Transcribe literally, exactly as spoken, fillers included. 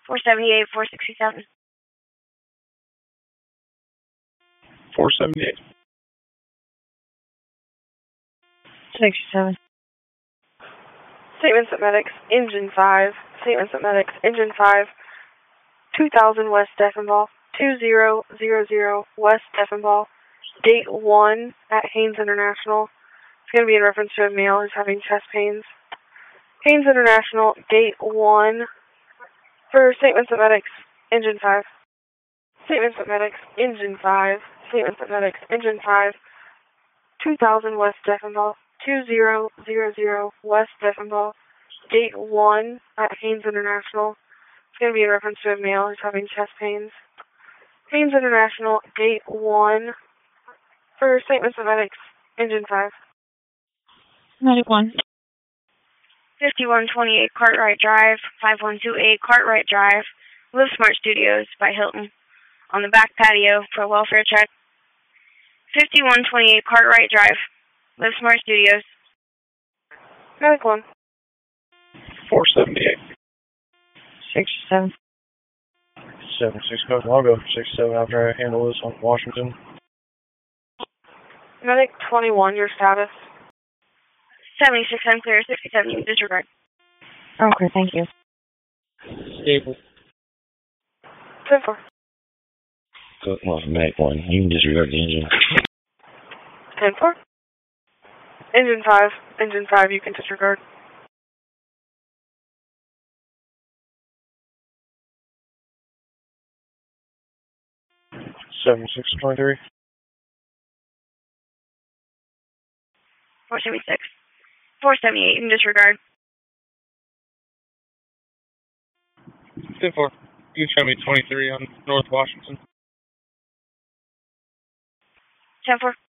four seventy-eight, four sixty-seven. four seventy-eight. sixty-seven. Statements at medics, engine five. Statements at medics, engine five. two thousand West Defenball. two zero zero zero West Defenball. Gate one at Haynes International. It's going to be in reference to a male who's having chest pains. Haynes International, Gate one. For statements at medics, engine five. Statements at medics, engine five. Statements at medics, engine five. two thousand West Defenball. two zero zero zero West Defenball. Gate one at Haynes International. It's going to be in reference to a male who's having chest pains. Haynes International, Gate one. For statements of medics, engine five. Medic one. fifty-one twenty-eight Cartwright Drive, five one two eight Cartwright Drive, Live Smart Studios by Hilton. On the back patio for a welfare check. fifty-one twenty-eight Cartwright Drive, Live Smart Studios. Medic one. four seventy-eight. sixty-seven. seven six five. I'll go for sixty-seven after I handle this on Washington. Medic twenty-one, your status? seventy-six, I'm clear. sixty-seven, you disregard. Okay, thank you. Stable. ten four. Go off Medic one. You can disregard the engine. ten four. Engine five. Engine five, you can disregard. seven six twenty-three. four seventy-six. four seventy-eight, you can disregard. ten four. You can show me twenty-three on North Washington. ten four.